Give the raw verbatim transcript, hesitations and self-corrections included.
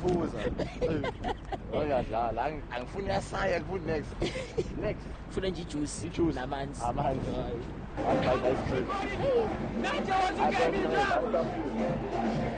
Uyaphuza. Uyadlala. Angifuni yasaya ngifuni next. Next. Funa nje ijuice Ijuice. namanzi. Amanzi. Hayi. One by ice cream. Nacho what's I don't know. I love you.